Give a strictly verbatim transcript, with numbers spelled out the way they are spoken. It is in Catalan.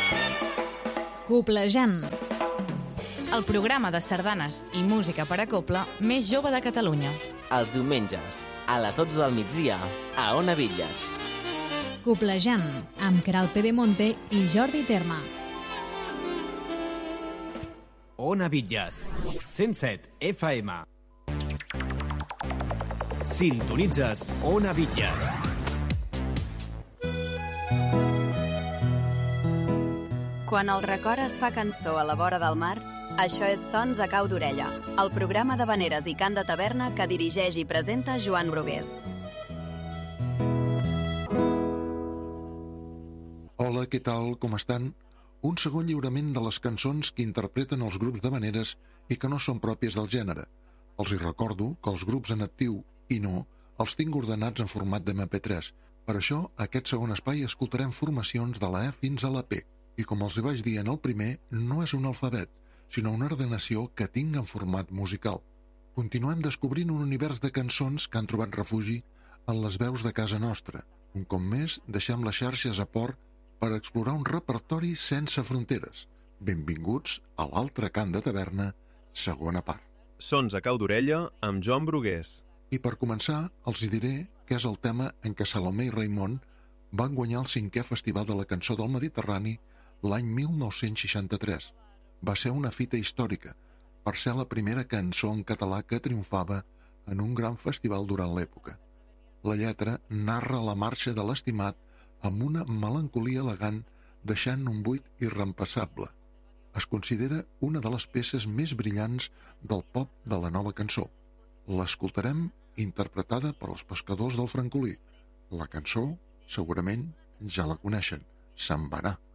Coplejant. El programa de sardanes i música per a cobla més jove de Catalunya. Els diumenges, a les dotze del migdia, a Ona Bitlles. Coplejant, amb Queralt Pedemonte i Jordi Terma. Ona Bitlles, cent set F M. Sintonitzes Ona Bitlles. Quan el record es fa cançó a la vora del mar, això és Sons a cau d'orella, el programa d'havaneres i cant de taverna que dirigeix i presenta Joan Brugués. Hola, què tal? Com estan? Un segon lliurament de les cançons que interpreten els grups d'havaneres i que no són pròpies del gènere. Els hi recordo que els grups en actiu i no els tinc ordenats en format d'M P tres. Per això, aquest segon espai escoltarem formacions de la E fins a la P. I com els hi vaig dir en el primer, no és un alfabet, sinó una ordenació que tinc en format musical. Continuem descobrint un univers de cançons que han trobat refugi en les veus de casa nostra. Un cop més, deixem les xarxes a port per explorar un repertori sense fronteres. Benvinguts a l'altre cant de taverna, segona part. Sons a cau d'orella amb Joan Brugués. I per començar, els hi diré que és el tema en què Salomé i Raimon van guanyar el cinquè Festival de la Cançó del Mediterrani l'any mil nou-cents seixanta-tres. Va ser una fita històrica, per ser la primera cançó en català que triomfava en un gran festival durant l'època. La lletra narra la marxa de l'estimat amb una melancolia elegant, deixant un buit irreemplaçable. Es considera una de les peces més brillants del pop de la nova cançó. L'escoltarem interpretada per els pescadors del Francolí. La cançó, segurament, ja la coneixen. Se'n va anar.